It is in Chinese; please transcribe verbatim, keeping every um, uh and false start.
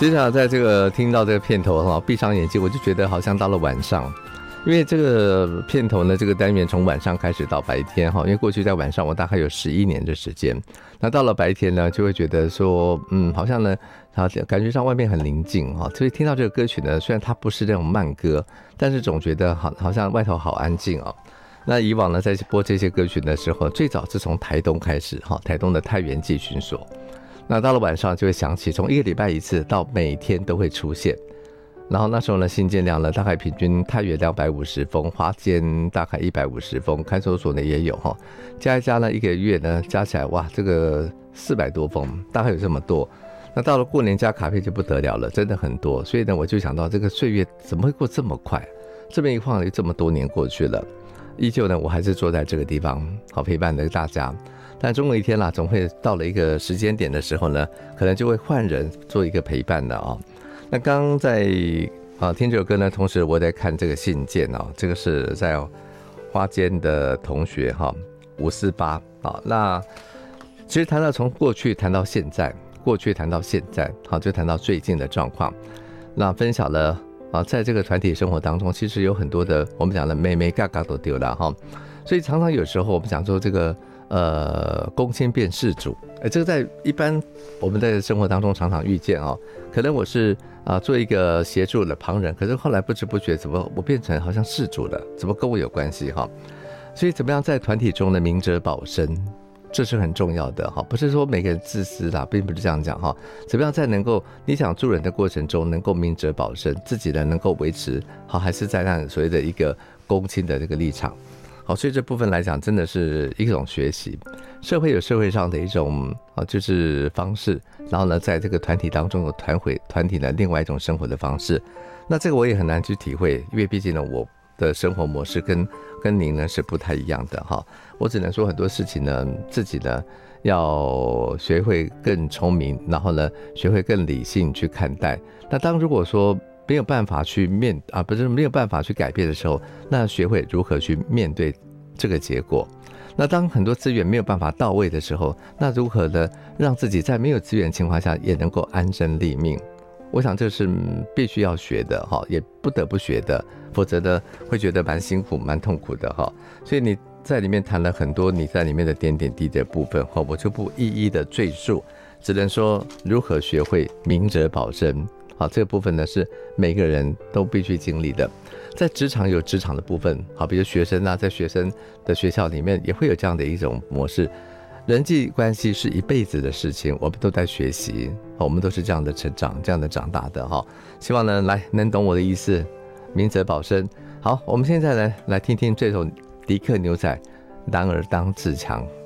其实啊，在这个听到这个片头哈，闭上眼睛我就觉得好像到了晚上，因为这个片头呢，这个单元从晚上开始到白天哈，因为过去在晚上我大概有十一年的时间，那到了白天呢，就会觉得说，嗯，好像呢，好感觉上外面很宁静哈，所以听到这个歌曲呢，虽然它不是那种慢歌，但是总觉得好好像外头好安静哦。那以往呢，在播这些歌曲的时候，最早是从台东开始哈，台东的太原季巡所。那到了晚上就会想起，从一个礼拜一次到每天都会出现。然后那时候呢，信件量呢大概平均太原两百五十封，花间大概一百五十封，看守所呢也有哈，加一加呢一个月呢加起来哇，这个四百多封，大概有这么多。那到了过年加卡片就不得了了，真的很多。所以呢，我就想到这个岁月怎么会过这么快？这边一晃了这么多年过去了，依旧呢我还是坐在这个地方，好陪伴着大家。但终有一天啦，总会到了一个时间点的时候呢，可能就会换人做一个陪伴的哦。那刚刚在啊听这首歌呢，同时我在看这个信件哦，这个是在花间的同学哈五四八啊。那其实谈到从过去谈到现在，过去谈到现在，好就谈到最近的状况，那分享了啊，在这个团体生活当中，其实有很多的我们讲的妹妹嘎嘎都丢了哈，所以常常有时候我们讲说这个。呃，公亲变事主，呃，这个在一般我们在生活当中常常遇见哦。可能我是啊、呃、做一个协助的旁人，可是后来不知不觉怎么我变成好像事主了，怎么跟我有关系哈？所以怎么样在团体中的明哲保身，这是很重要的哈。不是说每个人自私啦，并不是这样讲哈。怎么样在能够你想助人的过程中，能够明哲保身，自己呢能够维持好，还是在那所谓的一个公亲的这个立场。好，所以这部分来讲，真的是一种学习。社会有社会上的一种啊，就是方式，然后呢，在这个团体当中有团会团体的另外一种生活的方式。那这个我也很难去体会，因为毕竟呢，我的生活模式跟跟您呢是不太一样的哈。我只能说很多事情呢，自己呢要学会更聪明，然后呢，学会更理性去看待。那当如果说没有办法去面啊，不是没有办法去改变的时候，那学会如何去面对这个结果。那当很多资源没有办法到位的时候，那如何呢让自己在没有资源的情况下也能够安身立命？我想这是必须要学的哈，也不得不学的，否则呢会觉得蛮辛苦、蛮痛苦的哈。所以你在里面谈了很多你在里面的点点滴滴的部分哈，我就不一一的赘述，只能说如何学会明哲保身。好，这个部分呢是每个人都必须经历的。在职场有职场的部分，好，比如学生啊，在学生的学校里面也会有这样的一种模式。人际关系是一辈子的事情，我们都在学习，我们都是这样的成长，这样的长大的哈。希望呢，来能懂我的意思，明哲保身。好，我们现在呢来听听这首迪克牛仔《男儿当自强》。